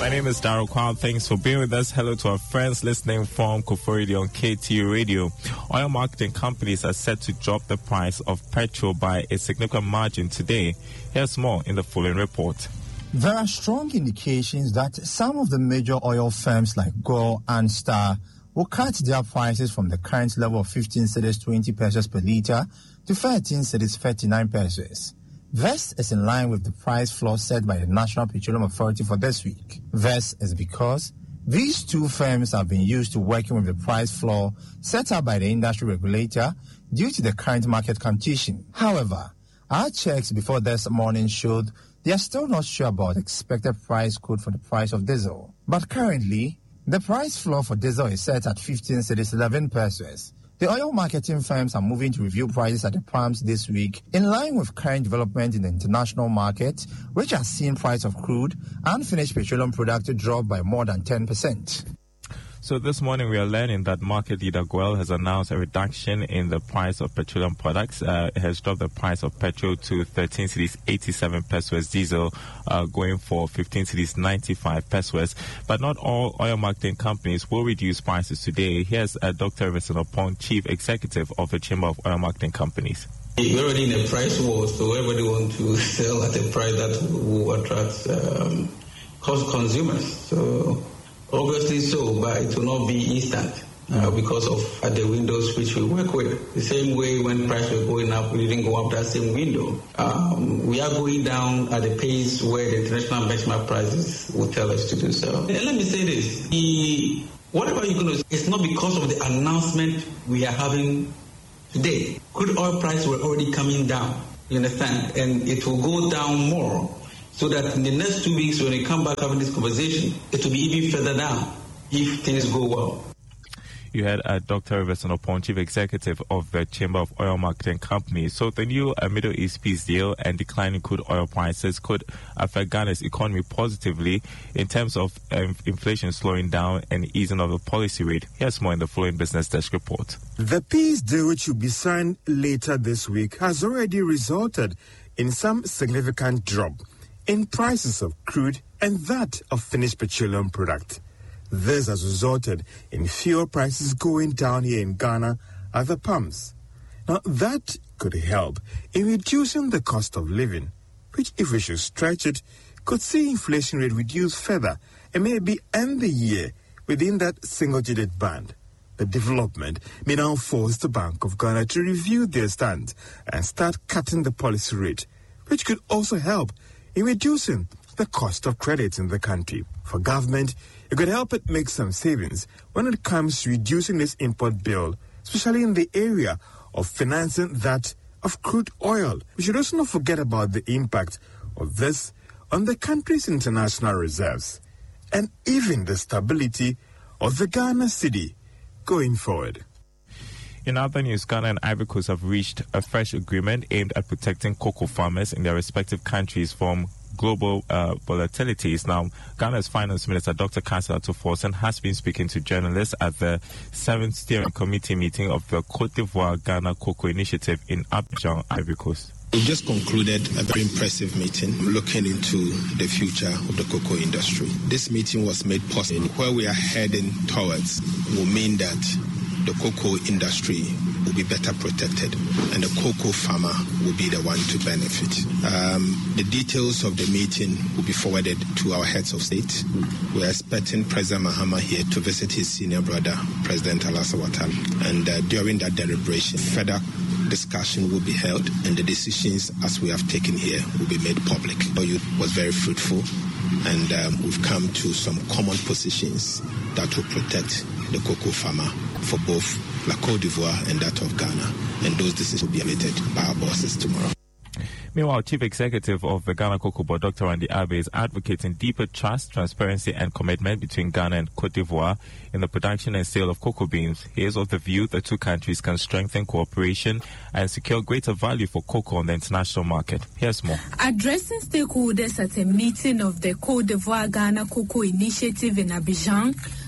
My name is Daryl Kwan. Thanks for being with us. Hello to our friends listening from Koforidua on KTU Radio. Oil marketing companies are set to drop the price of petrol by a significant margin today. Here's more in the following report. There are strong indications that some of the major oil firms like Gore and Star will cut their prices from the current level of 15 cedis 20 pesos per litre to 13 cedis 39 pesos. This is in line with the price floor set by the National Petroleum Authority for this week. This is because these two firms have been used to working with the price floor set up by the industry regulator due to the current market competition. However, our checks before this morning showed they are still not sure about the expected price quote for the price of diesel. But currently, the price floor for diesel is set at 15 cedis 11 pesos. The oil marketing firms are moving to review prices at the pumps this week in line with current development in the international market, which has seen price of crude and finished petroleum product drop by more than 10%. So this morning we are learning that market leader Goel has announced a reduction in the price of petroleum products. It has dropped the price of petrol to 13 cedis 87 pesos, diesel going for 15 cedis 95 pesos. But not all oil marketing companies will reduce prices today. Here's Dr. Everson Opong, Chief Executive of the Chamber of Oil Marketing Companies. We're already in a price war, so everybody wants to sell at a price that will attract consumers. So obviously so, but it will not be instant because of the windows which we work with. The same way when prices were going up, we didn't go up that same window. We are going down at a pace where the international benchmark prices will tell us to do so. And let me say this, whatever you're going to, it's not because of the announcement we are having today. Crude oil prices were already coming down, you understand, and it will go down more. So that in the next 2 weeks, when we come back having this conversation, it will be even further down if things go well. You had Dr. Everson Opong, Chief Executive of the Chamber of Oil Marketing Companies. So the new Middle East peace deal and declining crude oil prices could affect Ghana's economy positively in terms of inflation slowing down and easing of the policy rate. Here's more in the following Business Desk report. The peace deal, which will be signed later this week, has already resulted in some significant drop in prices of crude and that of finished petroleum product. This has resulted in fuel prices going down here in Ghana at the pumps. Now, that could help in reducing the cost of living, which, if we should stretch it, could see inflation rate reduce further and maybe end the year within that single-digit band. The development may now force the Bank of Ghana to review their stance and start cutting the policy rate, which could also help in reducing the cost of credit in the country. For government, it could help it make some savings when it comes to reducing this import bill, especially in the area of financing that of crude oil. We should also not forget about the impact of this on the country's international reserves and even the stability of the Ghana cedi going forward. In other news, Ghana and Ivory Coast have reached a fresh agreement aimed at protecting cocoa farmers in their respective countries from global volatilities. Now, Ghana's Finance Minister, Dr. Kansel Ato-Forson, has been speaking to journalists at the 7th Steering Committee meeting of the Côte d'Ivoire Ghana Cocoa Initiative in Abidjan, Ivory Coast. We just concluded a very impressive meeting looking into the future of the cocoa industry. This meeting was made possible. Where we are heading towards will mean that the cocoa industry will be better protected and the cocoa farmer will be the one to benefit. The details of the meeting will be forwarded to our heads of state. We are expecting President Mahama here to visit his senior brother, President Alassane Ouattara, and during that deliberation, further discussion will be held and the decisions as we have taken here will be made public. It was very fruitful and we've come to some common positions that will protect the cocoa farmer for both La Côte d'Ivoire and that of Ghana. And those decisions will be made by our bosses tomorrow. Meanwhile, Chief Executive of the Ghana Cocoa Board, Dr. Randy Abe, is advocating deeper trust, transparency and commitment between Ghana and Côte d'Ivoire in the production and sale of cocoa beans. He is of the view the two countries can strengthen cooperation and secure greater value for cocoa on the international market. Here's more. Addressing stakeholders at a meeting of the Côte d'Ivoire Ghana Cocoa Initiative in Abidjan,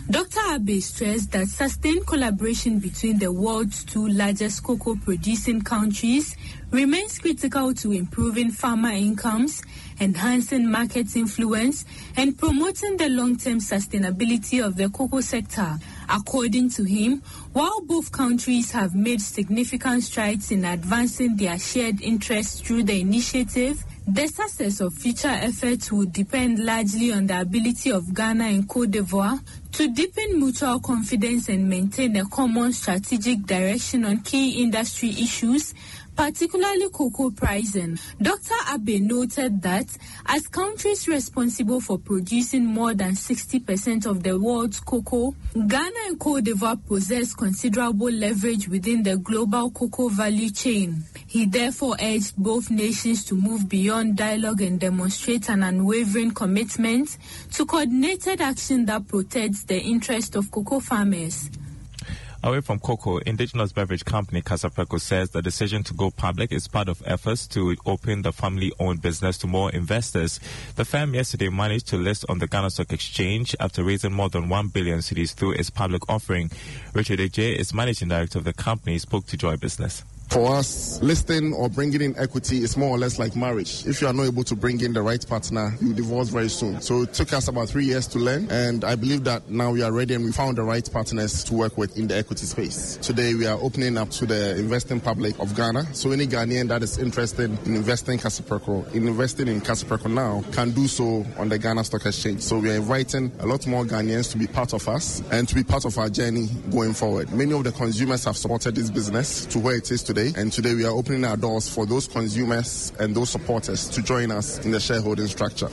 Dr. Abe stressed that sustained collaboration between the world's two largest cocoa-producing countries remains critical to improving farmer incomes, enhancing market influence, and promoting the long-term sustainability of the cocoa sector. According to him, while both countries have made significant strides in advancing their shared interests through the initiative, the success of future efforts will depend largely on the ability of Ghana and Côte d'Ivoire to deepen mutual confidence and maintain a common strategic direction on key industry issues, particularly cocoa pricing. Dr. Abe noted that as countries responsible for producing more than 60% of the world's cocoa, Ghana and Côte d'Ivoire possess considerable leverage within the global cocoa value chain. He therefore urged both nations to move beyond dialogue and demonstrate an unwavering commitment to coordinated action that protects the interest of cocoa farmers. Away from cocoa, indigenous beverage company Casapreco says the decision to go public is part of efforts to open the family-owned business to more investors. The firm yesterday managed to list on the Ghana Stock Exchange after raising more than 1 billion cedis through its public offering. Richard Ejay is managing director of the company, spoke to Joy Business. For us, listing or bringing in equity is more or less like marriage. If you are not able to bring in the right partner, you divorce very soon. So it took us about 3 years to learn, and I believe that now we are ready and we found the right partners to work with in the equity space. Today we are opening up to the investing public of Ghana. So any Ghanaian that is interested in investing in Casapreco now can do so on the Ghana Stock Exchange. So we are inviting a lot more Ghanaians to be part of us and to be part of our journey going forward. Many of the consumers have supported this business to where it is today. And today we are opening our doors for those consumers and those supporters to join us in the shareholding structure.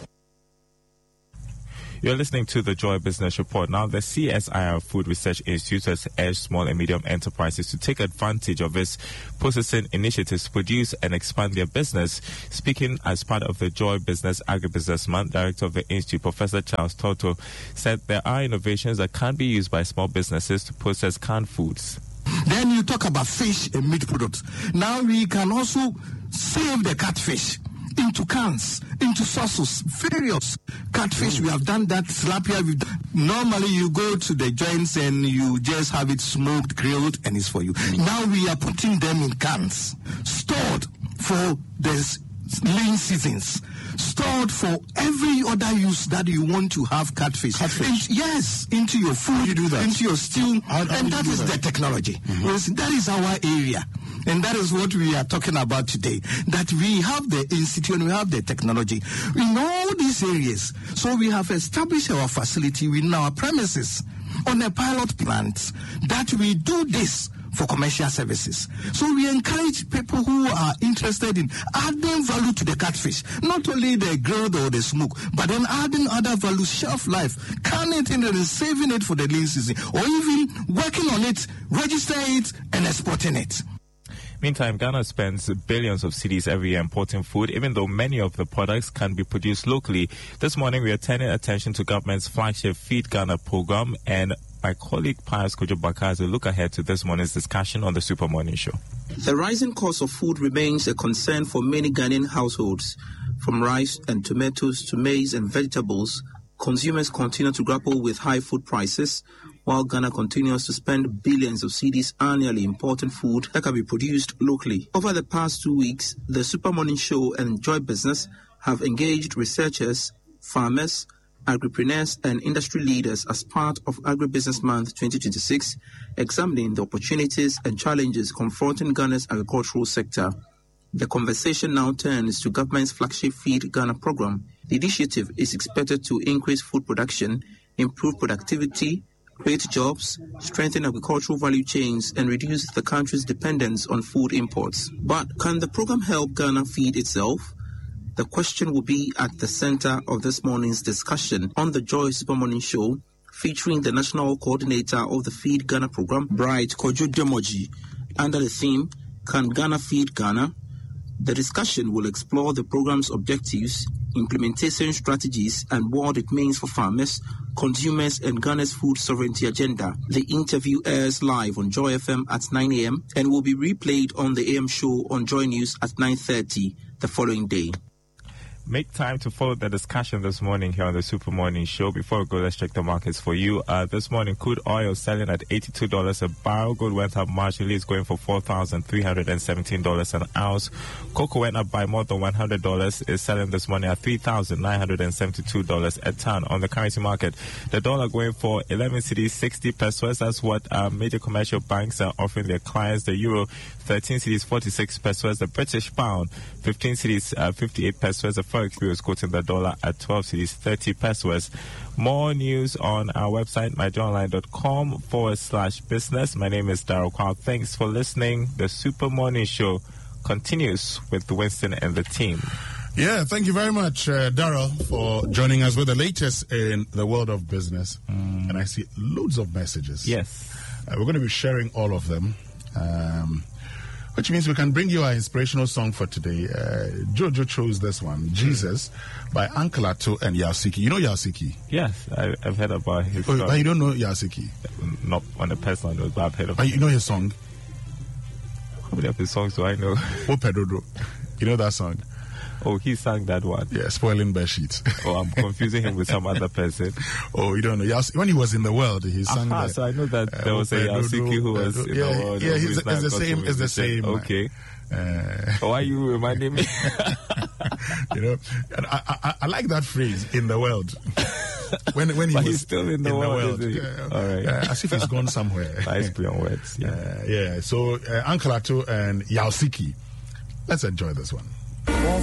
You're listening to the Joy Business Report. Now, the CSIR Food Research Institute has urged small and medium enterprises to take advantage of its processing initiatives to produce and expand their business. Speaking as part of the Joy Business Agribusiness Month, Director of the Institute, Professor Charles Toto, said there are innovations that can be used by small businesses to process canned foods. Then you talk about fish and meat products. Now we can also save the catfish into cans, into sauces, various catfish. We have done that. Tilapia. Normally you go to the joints and you just have it smoked, grilled, and it's for you. Now we are putting them in cans, stored for the lean seasons, stored for every other use that you want to have catfish. Yes, into your food, you do that, into your stew, and that is the technology. Mm-hmm. Yes, that is our area. And that is what we are talking about today, that we have the institute and we have the technology in all these areas. So we have established our facility within our premises on a pilot plant that we do this for commercial services. So we encourage people who are interested in adding value to the catfish, not only the grilled or the smoke, but then adding other value, shelf life, canning it and saving it for the lean season, or even working on it, register it, and exporting it. Meantime, Ghana spends billions of cedis every year importing food, even though many of the products can be produced locally. This morning, we are turning attention to government's flagship Feed Ghana program, and my colleague Pius Kojobaka has a look ahead to this morning's discussion on the Super Morning Show. The rising cost of food remains a concern for many Ghanaian households. From rice and tomatoes to maize and vegetables, consumers continue to grapple with high food prices, while Ghana continues to spend billions of cedis annually importing food that can be produced locally. Over the past 2 weeks, the Super Morning Show and Joy Business have engaged researchers, farmers, agripreneurs, and industry leaders as part of Agribusiness Month 2026, examining the opportunities and challenges confronting Ghana's agricultural sector. The conversation now turns to government's flagship Feed Ghana program. The initiative is expected to increase food production, improve productivity, create jobs, strengthen agricultural value chains, and reduce the country's dependence on food imports. But can the program help Ghana feed itself? The question will be at the center of this morning's discussion on the Joy Super Morning Show, featuring the national coordinator of the Feed Ghana program, Bright Kojo Demoji, under the theme, Can Ghana Feed Ghana? The discussion will explore the program's objectives, implementation strategies, and what it means for farmers, consumers, and Ghana's food sovereignty agenda. The interview airs live on Joy FM at 9 a.m. and will be replayed on the AM show on Joy News at 9:30 the following day. Make time to follow the discussion this morning here on the Super Morning Show. Before we go, let's check the markets for you. This morning, crude oil selling at $82 a barrel. Gold went up marginally. It's going for $4,317 an ounce. Cocoa went up by more than $100. It's selling this morning at $3,972 a ton. On the currency market, the dollar going for 11 cedis, 60 pesos. That's what major commercial banks are offering their clients. The euro, 13 cedis, 46 pesos. The British pound, 15 cedis, 58 pesos. The Forex Bureau is quoting the dollar at 12 cedis, 30 pesos. More news on our website, myjournline.com/business. My name is Daryl Kwao. Thanks for listening. The Super Morning Show continues with Winston and the team. Yeah, thank you very much, Daryl, for joining us with the latest in the world of business. And I see loads of messages. Yes. We're going to be sharing all of them. Which means we can bring you our inspirational song for today. Jojo chose this one, Jesus, by Uncle Ato and Yaosiki. You know Yaosiki? Yes, I've heard about his song. But you don't know Yaosiki? Not on a personal note, but I've heard of it. You know his song? How many of his songs do I know? Oh, Pedro. You know that song? Oh, he sang that one. Yeah, Spoiling Bed Sheets. Oh, I'm confusing him with some other person. Oh, you don't know. When he was in the world, he sang that. So I know that there was a Yaosiki who was in the world. Yeah, it's the same. Okay. Why are you reminding me? You know, and I like that phrase, in the world. When he's still in the world. All right. As if he's gone somewhere. Nice play on words. Yeah. So Uncle Ato and Yaosiki. Let's enjoy this one.